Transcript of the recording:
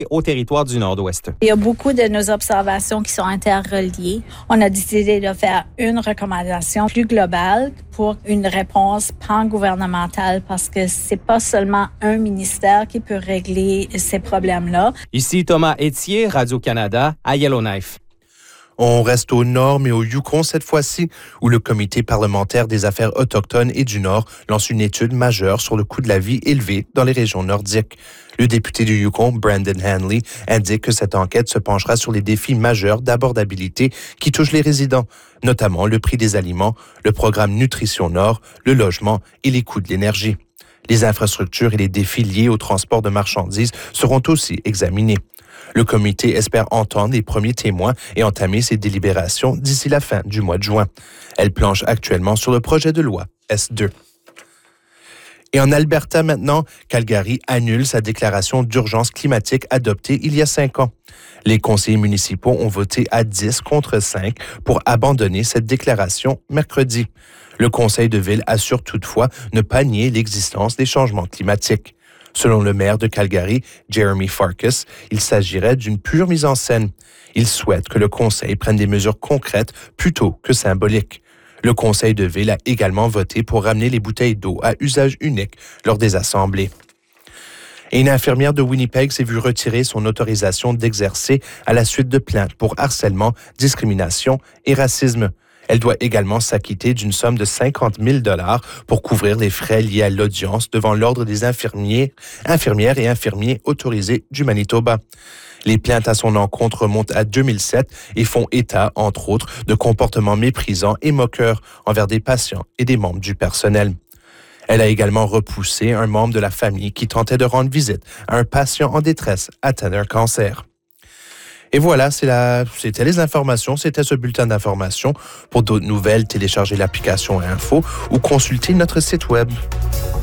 au territoire du Nord-Ouest. Il y a beaucoup de nos observations qui sont interreliées. On a décidé de faire une recommandation plus globale pour une réponse pan-gouvernementale parce que c'est pas seulement un ministère qui peut régler ces problèmes-là. Ici Thomas Etier, Radio-Canada, à Yellowknife. On reste au Nord, mais au Yukon cette fois-ci, où le Comité parlementaire des affaires autochtones et du Nord lance une étude majeure sur le coût de la vie élevé dans les régions nordiques. Le député du Yukon, Brandon Hanley, indique que cette enquête se penchera sur les défis majeurs d'abordabilité qui touchent les résidents, notamment le prix des aliments, le programme Nutrition Nord, le logement et les coûts de l'énergie. Les infrastructures et les défis liés au transport de marchandises seront aussi examinés. Le comité espère entendre les premiers témoins et entamer ses délibérations d'ici la fin du mois de juin. Elle planche actuellement sur le projet de loi S2. Et en Alberta maintenant, Calgary annule sa déclaration d'urgence climatique adoptée il y a 5 ans. Les conseillers municipaux ont voté à 10 contre 5 pour abandonner cette déclaration mercredi. Le conseil de ville assure toutefois ne pas nier l'existence des changements climatiques. Selon le maire de Calgary, Jeremy Farkas, il s'agirait d'une pure mise en scène. Il souhaite que le conseil prenne des mesures concrètes plutôt que symboliques. Le conseil de ville a également voté pour ramener les bouteilles d'eau à usage unique lors des assemblées. Et une infirmière de Winnipeg s'est vue retirer son autorisation d'exercer à la suite de plaintes pour harcèlement, discrimination et racisme. Elle doit également s'acquitter d'une somme de 50 000 $ pour couvrir les frais liés à l'audience devant l'Ordre des infirmières et infirmiers autorisés du Manitoba. Les plaintes à son encontre remontent à 2007 et font état, entre autres, de comportements méprisants et moqueurs envers des patients et des membres du personnel. Elle a également repoussé un membre de la famille qui tentait de rendre visite à un patient en détresse atteint d'un cancer. Et voilà, c'était les informations, c'était ce bulletin d'information. Pour d'autres nouvelles, téléchargez l'application Info ou consultez notre site web.